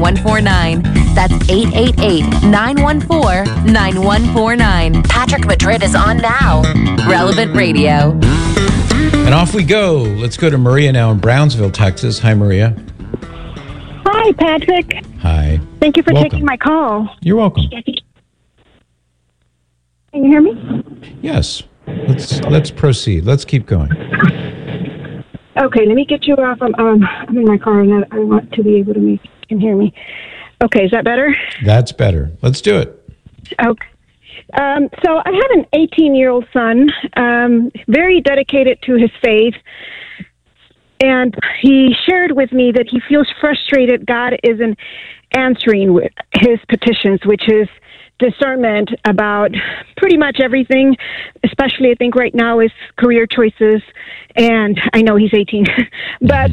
888-914-9149. That's 888-914-9149. Patrick Madrid is on now. Relevant Radio. And off we go. Let's go to Maria now in Brownsville, Texas. Hi, Maria. Hi, Patrick. Hi. Thank you for taking my call. You're welcome. Can you hear me? Yes. Let's proceed. Let's keep going. Okay, let me get you off. I'm in my car, and I want to be able to make you can hear me. Okay, is that better? That's better. Let's do it. Okay. So I have an 18-year-old son, very dedicated to his faith, and he shared with me that he feels frustrated God isn't answering his petitions, which is discernment about pretty much everything, especially I think right now is career choices, and I know he's 18, but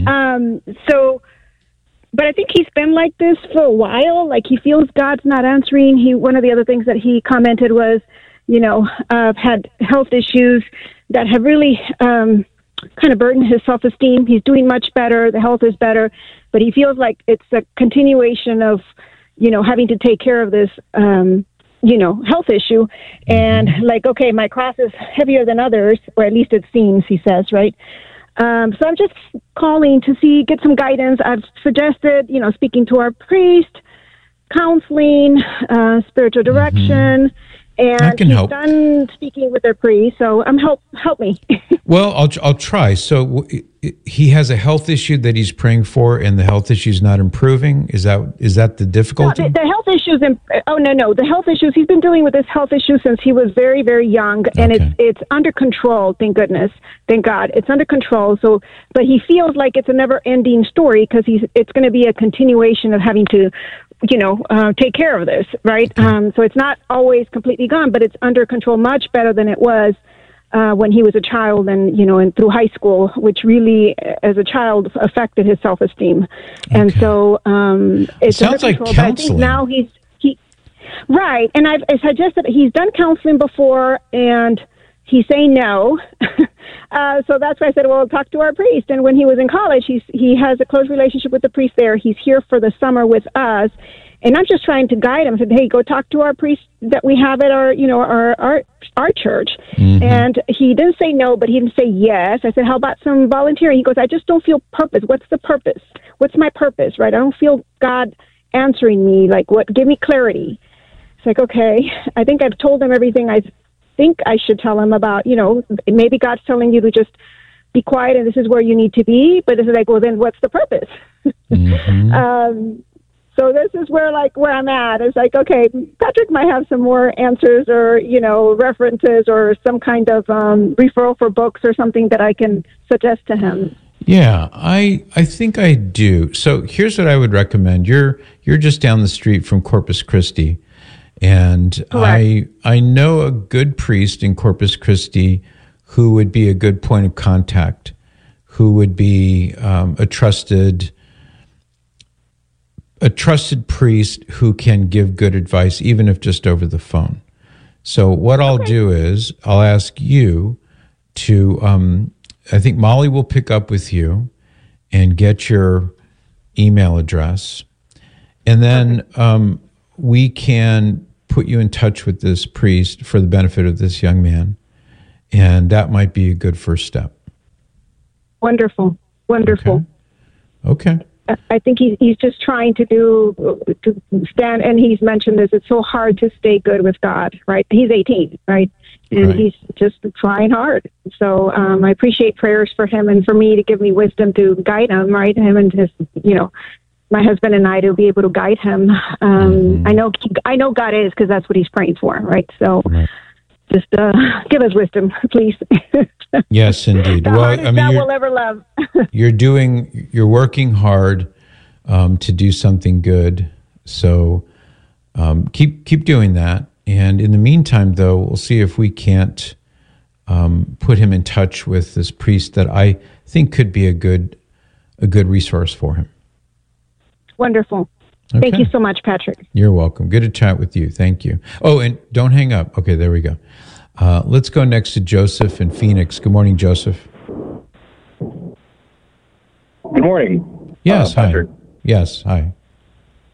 but I think he's been like this for a while. Like he feels God's not answering. One of the other things that he commented was, had health issues that have really kind of burdened his self-esteem. He's doing much better. The health is better, but he feels like it's a continuation of, having to take care of this, health issue. And like, okay, my cross is heavier than others, or at least it seems, he says, right? So I'm just calling to get some guidance. I've suggested, speaking to our priest, counseling, spiritual direction, and he's help. done speaking with their priest. So help me. Well, I'll try. So he has a health issue that he's praying for, and the health issue is not improving. Is that the difficulty? No, the health issues. No. The health issues. He's been dealing with this health issue since he was very, very young, and it's under control. Thank goodness. Thank God, it's under control. So, but he feels like it's a never-ending story because it's going to be a continuation of having to, take care of this, right? So it's not always completely gone, but it's under control much better than it was when he was a child and through high school, which really, as a child, affected his self-esteem. Okay. And so it sounds like counseling. But I think now he right. And I've suggested he's done counseling before, and he's saying no. So that's why I said, well, talk to our priest. And when he was in college, he has a close relationship with the priest there. He's here for the summer with us. And I'm just trying to guide him. I said, hey, go talk to our priest that we have at our church. And he didn't say no, but he didn't say yes. I said, how about some volunteering? He goes, I just don't feel purpose. What's the purpose? What's my purpose, right? I don't feel God answering me. Like, what? Give me clarity. It's like, okay, I think I've told him everything I think I should tell him about, maybe God's telling you to just be quiet and this is where you need to be. But it's like, well, then what's the purpose? So this is where I'm at. It's like, okay, Patrick might have some more answers or, references or some kind of referral for books or something that I can suggest to him. Yeah, I think I do. So here's what I would recommend. You're just down the street from Corpus Christi, and I know a good priest in Corpus Christi who would be a good point of contact, who would be a trusted priest who can give good advice, even if just over the phone. So what I'll do is I'll ask you to, I think Molly will pick up with you and get your email address. And then we can put you in touch with this priest for the benefit of this young man. And that might be a good first step. Wonderful. Okay. I think he's just trying to stand, and he's mentioned this, it's so hard to stay good with God, right? He's 18, right? And he's just trying hard. So I appreciate prayers for him and for me to give me wisdom to guide him, right? Him and his, my husband and I to be able to guide him. I know God is, because that's what he's praying for, right? So just give us wisdom, please. Yes, indeed. We'll ever love. You're working hard to do something good. So keep doing that. And in the meantime, though, we'll see if we can't put him in touch with this priest that I think could be a good resource for him. Wonderful. Okay. Thank you so much, Patrick. You're welcome. Good to chat with you. Thank you. Oh, and don't hang up. Okay, there we go. Let's go next to Joseph in Phoenix. Good morning, Joseph. Good morning. Yes, hi. Patrick. Yes, hi.